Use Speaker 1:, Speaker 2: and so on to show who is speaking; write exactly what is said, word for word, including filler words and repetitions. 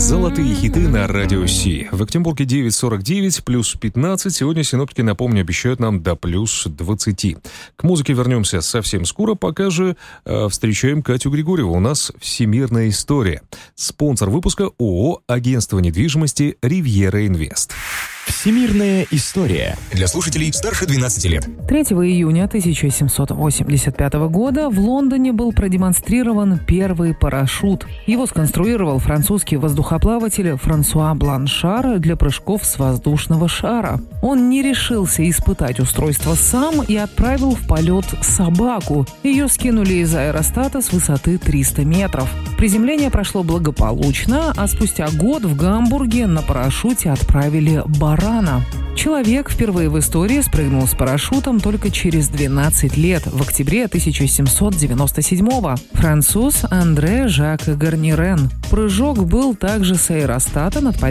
Speaker 1: Золотые хиты на Радио Си. В Екатеринбурге девять сорок девять, плюс пятнадцать. Сегодня синоптики, напомню, обещают нам до плюс двадцати. К музыке вернемся совсем скоро. Пока же э, встречаем Катю Григорьеву. У нас «Всемирная история». Спонсор выпуска ООО «Агентство недвижимости Ривьера Инвест».
Speaker 2: Всемирная история. Для слушателей старше двенадцати лет.
Speaker 3: третьего июня тысяча семьсот восемьдесят пятого года в Лондоне был продемонстрирован первый парашют. Его сконструировал французский воздухоплаватель Франсуа Бланшар для прыжков с воздушного шара. Он не решился испытать устройство сам и отправил в полет собаку. Ее скинули из аэростата с высоты триста метров. Приземление прошло благополучно, а спустя год в Гамбурге на парашюте отправили барана. Человек впервые в истории спрыгнул с парашютом только через двенадцать лет, в октябре тысяча семьсот девяносто седьмого. Француз Андре Жак Гарнирен. Прыжок был также с аэростата над